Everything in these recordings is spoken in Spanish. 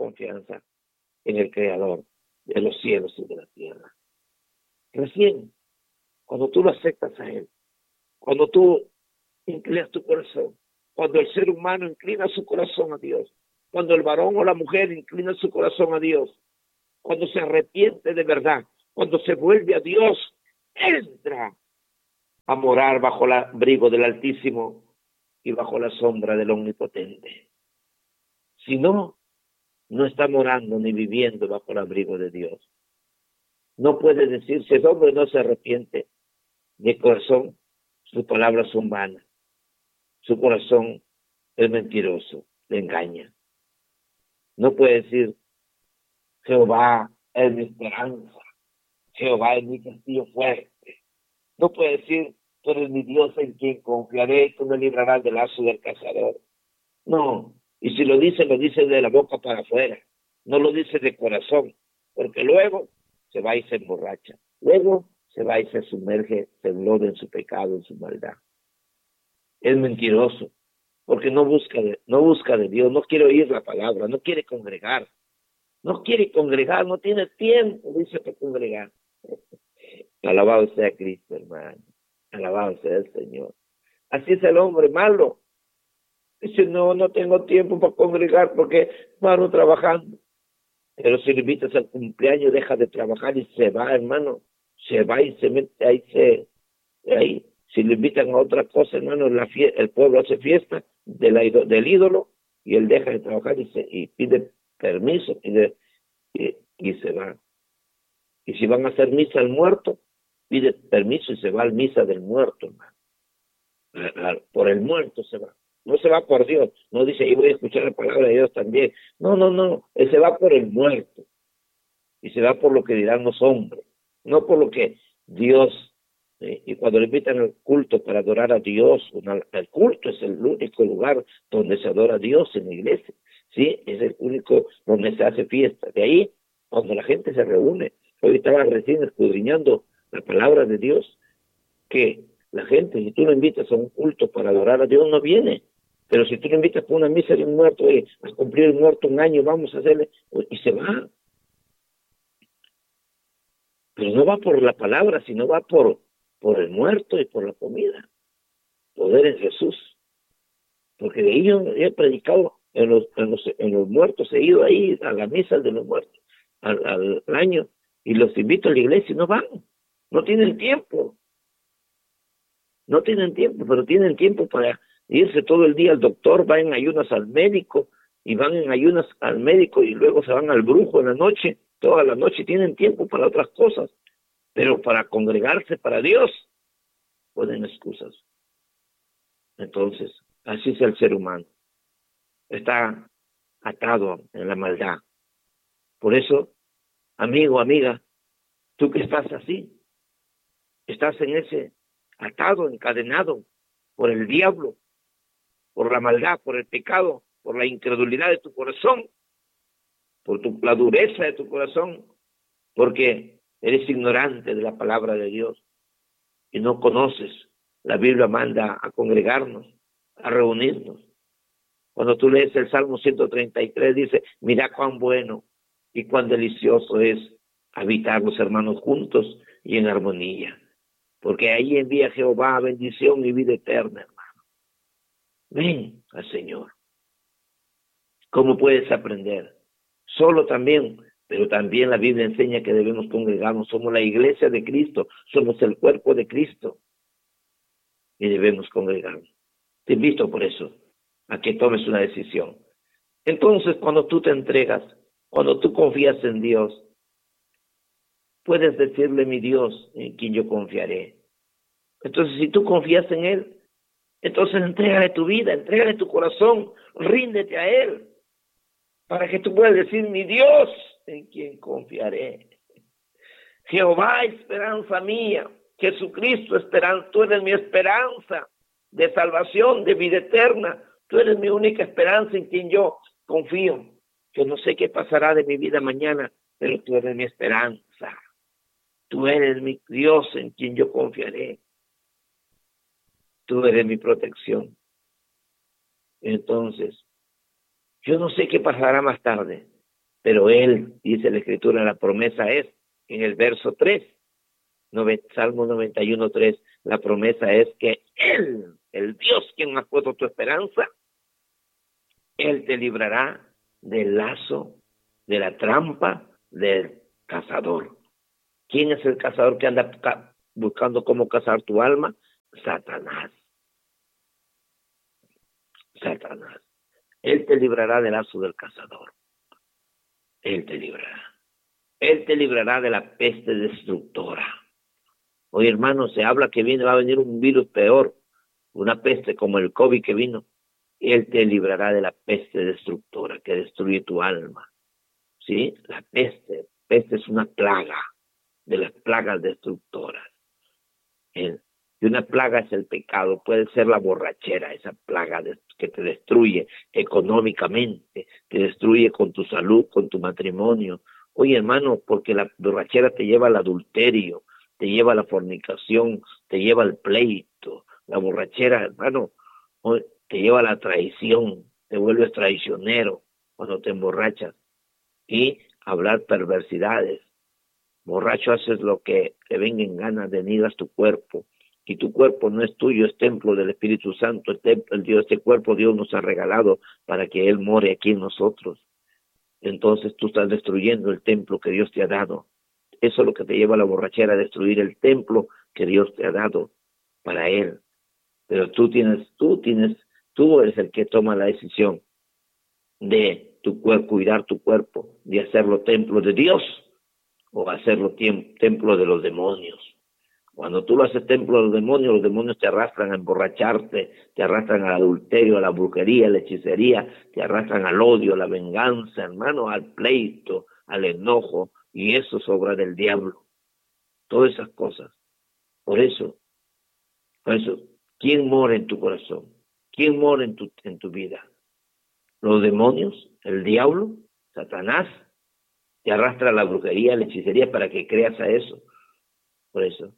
confianza en el Creador de los cielos y de la tierra. Recién, cuando tú lo aceptas a Él, cuando tú inclinas tu corazón, cuando el ser humano inclina su corazón a Dios, cuando el varón o la mujer inclina su corazón a Dios, cuando se arrepiente de verdad, cuando se vuelve a Dios, entra a morar bajo el abrigo del Altísimo y bajo la sombra del Omnipotente. Si no, no está morando ni viviendo bajo el abrigo de Dios. No puede decir, si el hombre no se arrepiente de corazón, sus palabras son vanas. Su corazón es mentiroso, le engaña. No puede decir, Jehová es mi esperanza, Jehová es mi castillo fuerte. No puede decir, tú eres mi Dios en quien confiaré, tú me librarás del lazo del cazador. No, y si lo dice de la boca para afuera, no lo dice de corazón, porque luego se va y se emborracha, luego se va y se sumerge, se engloba en su pecado, en su maldad. Es mentiroso, porque no busca de Dios, no quiere oír la palabra, no quiere congregar, no tiene tiempo, dice, para congregar. Alabado sea Cristo, hermano, alabado sea el Señor. Así es el hombre malo. Dice, no tengo tiempo para congregar porque paro trabajando. Pero si le invitas al cumpleaños, deja de trabajar y se va, hermano. Se va y se mete ahí. Si le invitan a otra cosa, hermano, el pueblo hace fiesta del ídolo y él deja de trabajar y pide permiso y se va. Y si van a hacer misa al muerto, pide permiso y se va al misa del muerto, hermano. Por el muerto se va. No se va por Dios. No dice, y voy a escuchar la palabra de Dios también. No. Él se va por el muerto. Y se va por lo que dirán los hombres. No por lo que Dios. Y cuando le invitan al culto para adorar a Dios, el culto es el único lugar donde se adora a Dios en la iglesia. Sí, es el único donde se hace fiesta. De ahí, cuando la gente se reúne. Hoy estaba recién escudriñando la palabra de Dios, que la gente, si tú lo invitas a un culto para adorar a Dios, no viene. Pero si tú lo invitas a una misa de un muerto, a cumplir el muerto un año, vamos a hacerle, y se va. Pero no va por la palabra, sino va por el muerto y por la comida. Poder en Jesús. Porque de ahí yo he predicado en los muertos, he ido ahí a la misa de los muertos al año, y los invito a la iglesia y no van. No tienen tiempo. No tienen tiempo, pero tienen tiempo para irse todo el día al doctor, van en ayunas al médico, y van en ayunas al médico y luego se van al brujo en la noche, toda la noche tienen tiempo para otras cosas, pero para congregarse para Dios, ponen excusas. Entonces, así es el ser humano. Está atado en la maldad. Por eso, amigo, amiga, tú que estás así, estás en ese atado, encadenado por el diablo, por la maldad, por el pecado, por la incredulidad de tu corazón, por la dureza de tu corazón, porque eres ignorante de la palabra de Dios y no conoces. La Biblia manda a congregarnos, a reunirnos. Cuando tú lees el Salmo 133, dice, mira cuán bueno y cuán delicioso es habitar los hermanos juntos y en armonía, porque ahí envía Jehová bendición y vida eterna, hermano. Ven al Señor. ¿Cómo puedes aprender? Solo también, pero también la Biblia enseña que debemos congregarnos. Somos la iglesia de Cristo, somos el cuerpo de Cristo y debemos congregarnos. Te invito por eso a que tomes una decisión. Entonces, cuando tú te entregas, cuando tú confías en Dios, puedes decirle, mi Dios, en quien yo confiaré. Entonces, si tú confías en Él, entonces entrégale tu vida, entrégale tu corazón, ríndete a Él, para que tú puedas decir, mi Dios, en quien confiaré. Jehová, esperanza mía, Jesucristo, esperanza, tú eres mi esperanza de salvación, de vida eterna. Tú eres mi única esperanza en quien yo confío. Yo no sé qué pasará de mi vida mañana, pero tú eres mi esperanza. Tú eres mi Dios en quien yo confiaré. Tú eres mi protección. Entonces, yo no sé qué pasará más tarde, Pero Él, dice la Escritura, la promesa es, en el verso 3, Salmo 91:3, la promesa es que Él, el Dios quien ha puesto tu esperanza, Él te librará del lazo, de la trampa del cazador. ¿Quién es el cazador que anda buscando cómo cazar tu alma? Satanás. Satanás. Él te librará del lazo del cazador. Él te librará. Él te librará de la peste destructora. Oye, hermano, se habla que va a venir un virus peor, una peste como el COVID que vino. Él te librará de la peste destructora que destruye tu alma. ¿Sí? La peste. Peste es una plaga, de las plagas destructoras. Y una plaga es el pecado, puede ser la borrachera, esa plaga que te destruye económicamente, te destruye con tu salud, con tu matrimonio. Oye, hermano, porque la borrachera te lleva al adulterio, te lleva a la fornicación, te lleva al pleito. La borrachera, hermano, te lleva a la traición, te vuelves traicionero cuando te emborrachas y hablar perversidades. Borracho haces lo que te venga en ganas, denigras tu cuerpo. Y tu cuerpo no es tuyo, es templo del Espíritu Santo. Este cuerpo Dios nos ha regalado para que Él more aquí en nosotros. Entonces tú estás destruyendo el templo que Dios te ha dado. Eso es lo que te lleva a la borrachera, a destruir el templo que Dios te ha dado para Él. Pero tú eres el que toma la decisión de tu cuerpo, cuidar tu cuerpo, de hacerlo templo de Dios o hacerlo templo de los demonios. Cuando tú lo haces templo de los demonios te arrastran a emborracharte, te arrastran al adulterio, a la brujería, a la hechicería, te arrastran al odio, a la venganza, hermano, al pleito, al enojo, y eso es obra del diablo. Todas esas cosas. Por eso, ¿quién mora en tu corazón? ¿Quién mora en tu vida? ¿Los demonios? ¿El diablo? ¿Satanás? Te arrastra a la brujería, a la hechicería para que creas a eso. Por eso.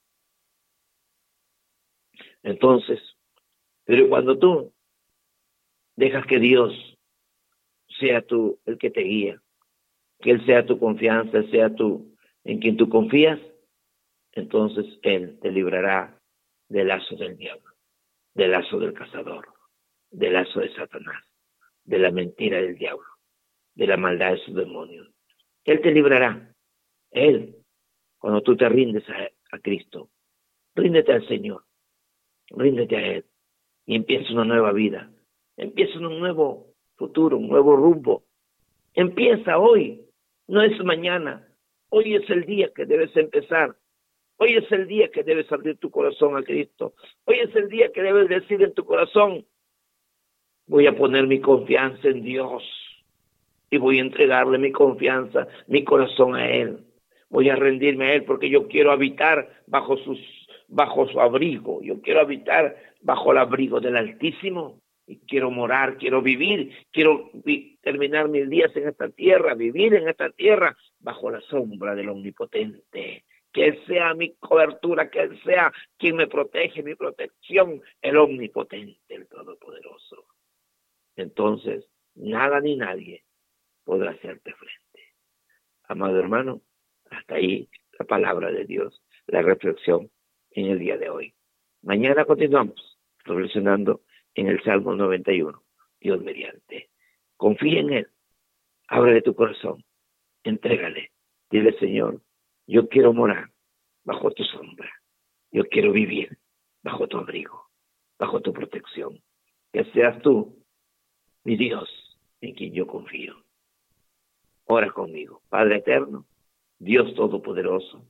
Entonces, pero cuando tú dejas que Dios sea el que te guía, que Él sea tu confianza, sea en quien tú confías, entonces Él te librará del lazo del diablo, del lazo del cazador, del lazo de Satanás, de la mentira del diablo, de la maldad de sus demonios. Él te librará. Él, cuando tú te rindes a Cristo, ríndete al Señor, ríndete a Él y empieza una nueva vida, empieza un nuevo futuro, un nuevo rumbo. Empieza hoy, no es mañana. Hoy es el día que debes empezar. Hoy es el día que debes abrir tu corazón a Cristo. Hoy es el día que debes decir en tu corazón, voy a poner mi confianza en Dios y voy a entregarle mi confianza, mi corazón a Él. Voy a rendirme a Él porque yo quiero habitar bajo su abrigo. Yo quiero habitar bajo el abrigo del Altísimo. Y quiero morar, quiero vivir, quiero terminar mis días en esta tierra, vivir en esta tierra bajo la sombra del Omnipotente. Que Él sea mi cobertura, que Él sea quien me protege, mi protección, el Omnipotente, el Todopoderoso. Entonces, nada ni nadie podrá hacerte frente. Amado hermano, hasta ahí la palabra de Dios, la reflexión en el día de hoy. Mañana continuamos reflexionando en el Salmo 91, Dios mediante. Confía en Él, ábrele tu corazón, entrégale, dile Señor, yo quiero morar bajo tu sombra, yo quiero vivir bajo tu abrigo, bajo tu protección, que seas tú, mi Dios, en quien yo confío. Ora conmigo, Padre eterno, Dios todopoderoso,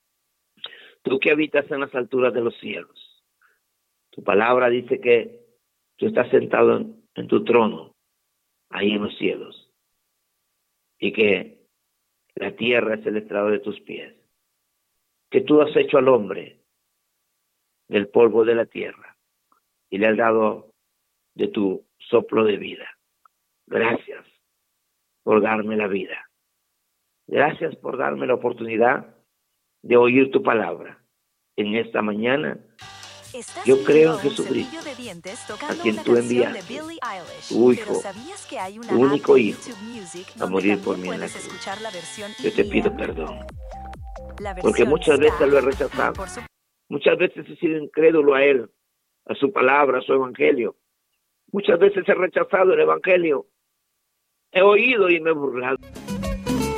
tú que habitas en las alturas de los cielos, tu palabra dice que tú estás sentado en tu trono, ahí en los cielos, y que la tierra es el estrado de tus pies, que tú has hecho al hombre del polvo de la tierra y le has dado de tu soplo de vida. Gracias por darme la vida. Gracias por darme la oportunidad de oír tu palabra en esta mañana Yo creo en Jesucristo, a quien tú enviaste, tu Hijo, tu único Hijo, a morir por mí en la cruz. Yo te pido perdón, porque muchas veces lo he rechazado. Muchas veces he sido incrédulo a Él, a su palabra, a su evangelio. Muchas veces he rechazado el evangelio. He oído y me he burlado.